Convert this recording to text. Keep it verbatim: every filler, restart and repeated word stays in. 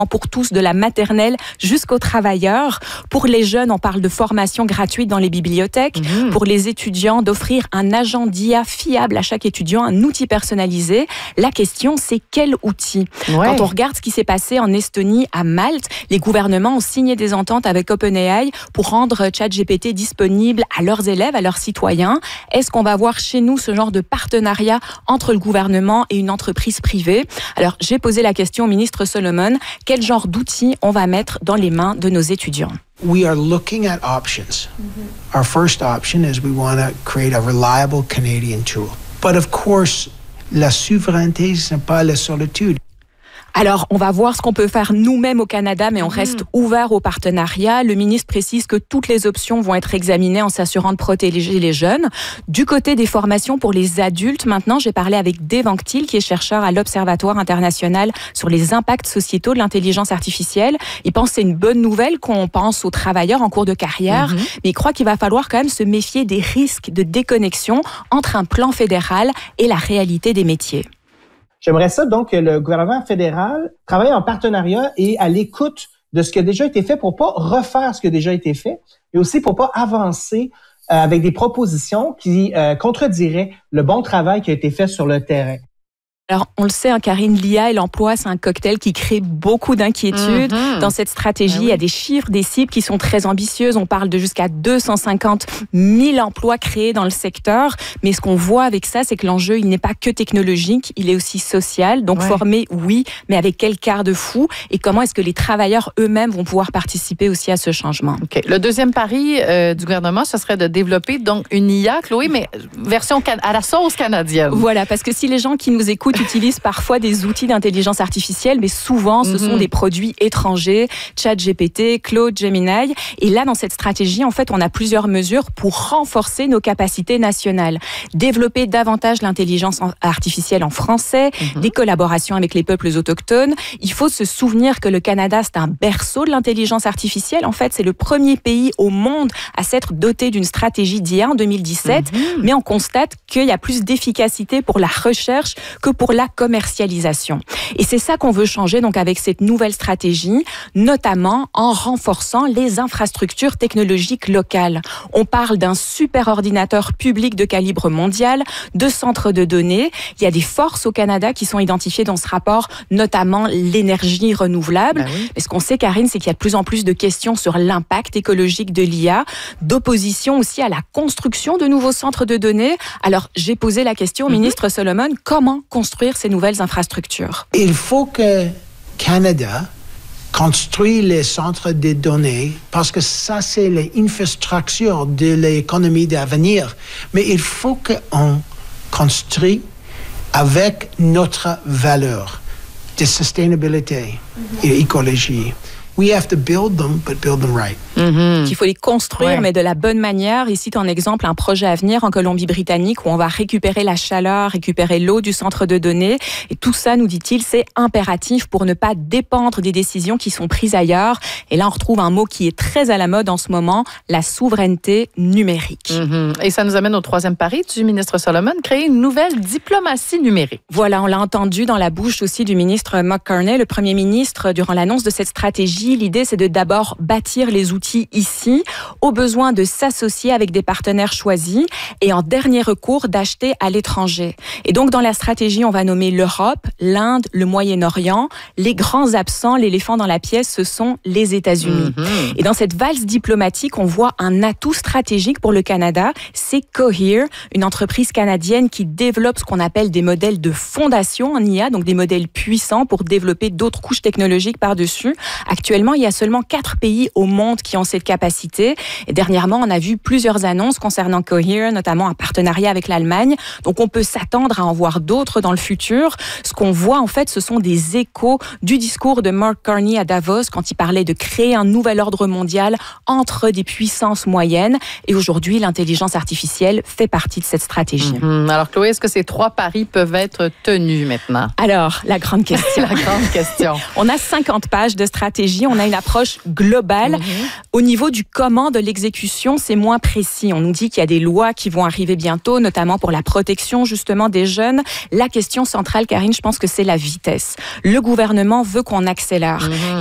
pour tous, de la maternelle jusqu'aux travailleurs. Pour les jeunes, on parle de formation gratuite dans les bibliothèques. Mmh. Pour les étudiants, d'offrir un agent d'I A fiable à chaque étudiant, un outil personnalisé. La question, c'est quel outil ? Ouais. Quand on regarde ce qui s'est passé en Estonie, à Malte, les gouvernements ont signé des ententes avec OpenAI pour rendre ChatGPT disponible à leurs élèves, à leurs citoyens. Est-ce qu'on va voir chez nous ce genre de partenariat entre le gouvernement et une entreprise privée ? Alors, j'ai posé la question au ministre Solomon. Quel genre d'outils on va mettre dans les mains de nos étudiants? We are looking at options. Mm-hmm. Our first option is we want to create a reliable Canadian tool. But of course, la souveraineté, ce n'est pas la solitude. Alors, on va voir ce qu'on peut faire nous-mêmes au Canada, mais on reste ouvert au partenariat. Le ministre précise que toutes les options vont être examinées en s'assurant de protéger les jeunes. Du côté des formations pour les adultes, maintenant, j'ai parlé avec Dave Anctil, qui est chercheur à l'Observatoire international sur les impacts sociétaux de l'intelligence artificielle. Il pense que c'est une bonne nouvelle qu'on pense aux travailleurs en cours de carrière, mm-hmm. mais il croit qu'il va falloir quand même se méfier des risques de déconnexion entre un plan fédéral et la réalité des métiers. J'aimerais ça donc que le gouvernement fédéral travaille en partenariat et à l'écoute de ce qui a déjà été fait pour pas refaire ce qui a déjà été fait, mais aussi pour pas avancer euh, avec des propositions qui euh, contrediraient le bon travail qui a été fait sur le terrain. Alors, on le sait, hein, Karine, l'I A et l'emploi, c'est un cocktail qui crée beaucoup d'inquiétudes. Mm-hmm. Dans cette stratégie, ah oui. il y a des chiffres, des cibles qui sont très ambitieuses. On parle de jusqu'à deux cent cinquante mille emplois créés dans le secteur. Mais ce qu'on voit avec ça, c'est que l'enjeu, il n'est pas que technologique, il est aussi social. Donc, ouais. former, oui, mais avec quel garde-fou? Et comment est-ce que les travailleurs eux-mêmes vont pouvoir participer aussi à ce changement? Okay. Le deuxième pari euh, du gouvernement, ce serait de développer donc une I A, Chloé, mais version can- à la sauce canadienne. Voilà, parce que si les gens qui nous écoutent utilisent parfois des outils d'intelligence artificielle, mais souvent, ce mm-hmm. sont des produits étrangers, ChatGPT, Claude, Gemini. Et là, dans cette stratégie, en fait, on a plusieurs mesures pour renforcer nos capacités nationales. Développer davantage l'intelligence artificielle en français, mm-hmm. des collaborations avec les peuples autochtones. Il faut se souvenir que le Canada, c'est un berceau de l'intelligence artificielle. En fait, c'est le premier pays au monde à s'être doté d'une stratégie d'I A en deux mille dix-sept. Mm-hmm. Mais on constate qu'il y a plus d'efficacité pour la recherche que pour la commercialisation. Et c'est ça qu'on veut changer donc avec cette nouvelle stratégie, notamment en renforçant les infrastructures technologiques locales. On parle d'un super ordinateur public de calibre mondial, de centres de données. Il y a des forces au Canada qui sont identifiées dans ce rapport, notamment l'énergie renouvelable. Ben oui. Mais ce qu'on sait, Karine, c'est qu'il y a de plus en plus de questions sur l'impact écologique de l'I A, d'opposition aussi à la construction de nouveaux centres de données. Alors, j'ai posé la question au mm-hmm. ministre Solomon, comment construire ces nouvelles infrastructures? Il faut que Canada construise les centres de données parce que ça, c'est l'infrastructure de l'économie d'avenir. Mais il faut qu'on construise avec notre valeur de sustainabilité mm-hmm. et écologie. We have to build them, but build them right. Mm-hmm. Il faut les construire, ouais. mais de la bonne manière. Ici, en exemple, un projet à venir en Colombie-Britannique où on va récupérer la chaleur, récupérer l'eau du centre de données. Et tout ça, nous dit-il, c'est impératif pour ne pas dépendre des décisions qui sont prises ailleurs. Et là, on retrouve un mot qui est très à la mode en ce moment, la souveraineté numérique. Mm-hmm. Et ça nous amène au troisième pari du ministre Solomon, créer une nouvelle diplomatie numérique. Voilà, on l'a entendu dans la bouche aussi du ministre Mark Carney, le premier ministre, durant l'annonce de cette stratégie. L'idée, c'est de d'abord bâtir les outils ici, au besoin de s'associer avec des partenaires choisis et en dernier recours, d'acheter à l'étranger. Et donc, dans la stratégie, on va nommer l'Europe, l'Inde, le Moyen-Orient. Les grands absents, l'éléphant dans la pièce, ce sont les États-Unis. Mm-hmm. Et dans cette valse diplomatique, on voit un atout stratégique pour le Canada, c'est Cohere, une entreprise canadienne qui développe ce qu'on appelle des modèles de fondation en I A, donc des modèles puissants pour développer d'autres couches technologiques par-dessus. Actuellement, il y a seulement quatre pays au monde qui ont cette capacité. Et dernièrement, on a vu plusieurs annonces concernant Cohere, notamment un partenariat avec l'Allemagne. Donc, on peut s'attendre à en voir d'autres dans le futur. Ce qu'on voit, en fait, ce sont des échos du discours de Mark Carney à Davos quand il parlait de créer un nouvel ordre mondial entre des puissances moyennes. Et aujourd'hui, l'intelligence artificielle fait partie de cette stratégie. Mm-hmm. Alors, Chloé, est-ce que ces trois paris peuvent être tenus maintenant? Alors, la grande question. la grande question. On a cinquante pages de stratégie stratégie, on a une approche globale. Mm-hmm. Au niveau du comment de l'exécution, c'est moins précis. On nous dit qu'il y a des lois qui vont arriver bientôt, notamment pour la protection justement des jeunes. La question centrale, Karine, je pense que c'est la vitesse. Le gouvernement veut qu'on accélère. Mm-hmm.